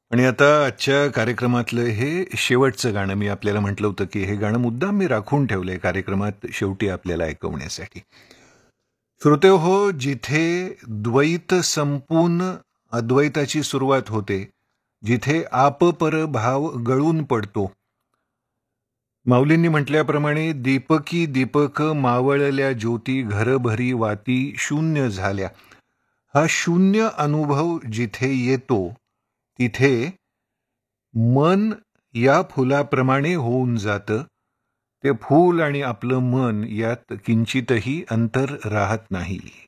आणि आता आजच्या कार्यक्रमातलं हे शेवटचं गाणं मी आपल्याला म्हटलं होतं की हे गाणं मुद्दाम मी राखून ठेवलंय कार्यक्रमात शेवटी आपल्याला ऐकवण्यासाठी. श्रोते हो, जिथे द्वैत संपून अद्वैताची सुरुवात होते, जिथे आपपर भाव गळून पडतो, माऊलींनी म्हटल्याप्रमाणे दीपकी दीपक मावळल्या ज्योती घरभरी वाती शून्य झाल्या. हा शून्य अनुभव जिथे येतो तिथे मन या फुलाप्रमाणे होऊन जातं. ते फूल आणि आपलं मन यात किंचितही अंतर राहत नाही.